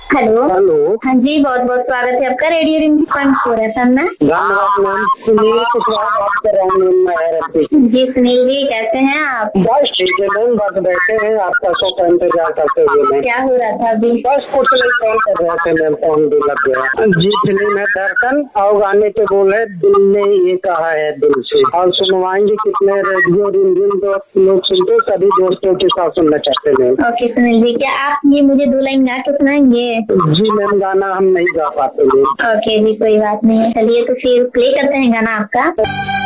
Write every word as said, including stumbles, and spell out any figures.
Hello hello. हाँ जी, बहुत बहुत स्वागत है आपका radio ring four F M में। धन्यवाद मैम। सुनील कुशवाहा बात कर रहा हूँ मैम। जी सुनील जी, कैसे हैं आप? बस ठीक है मैम, बस बैठे हैं आपका शो का इंतजार करते हुए मैम। क्या हो रहा था अभी? बस कुछ नहीं, कॉल कर रहे थे मैम, फोन भी लग गया। जी फिल्म है दर्शन और गाने के बोल है दिल ने ये कहा है दिल से, और सुनवाएंगे कितने रेडियो रिंग रिंग जो लोग सुनते सभी दोस्तों के साथ सुनना चाहते हैं। ओके सुनील जी, क्या आप ये मुझे दो लाइन गा के सुनाएंगे? जी मैम, गाना हम नहीं गा पाते मैम। ओके जी, कोई बात नहीं है। चलिए तो फिर प्ले करते हैं गाना आपका।